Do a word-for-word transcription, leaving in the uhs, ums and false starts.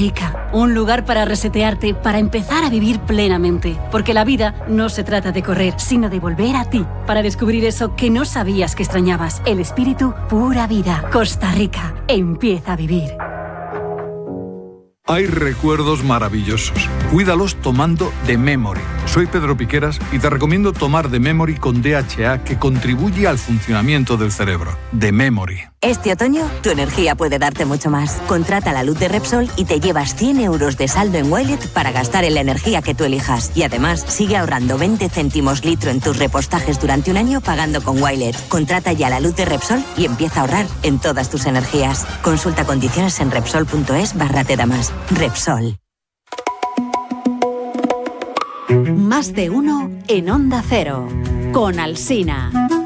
Rica, un lugar para resetearte, para empezar a vivir plenamente. Porque la vida no se trata de correr, sino de volver a ti, para descubrir eso que no sabías que extrañabas. El espíritu pura vida. Costa Rica, empieza a vivir. Hay recuerdos maravillosos. Cuídalos tomando The Memory. Soy Pedro Piqueras y te recomiendo tomar The Memory con D H A, que contribuye al funcionamiento del cerebro. The Memory. Este otoño, tu energía puede darte mucho más. Contrata la luz de Repsol y te llevas cien euros de saldo en Wilet para gastar en la energía que tú elijas. Y además, sigue ahorrando veinte céntimos litro en tus repostajes durante un año pagando con Wilet. Contrata ya la luz de Repsol y empieza a ahorrar en todas tus energías. Consulta condiciones en Repsol.es barra te da más. Repsol. Más de uno en Onda Cero, con Alsina.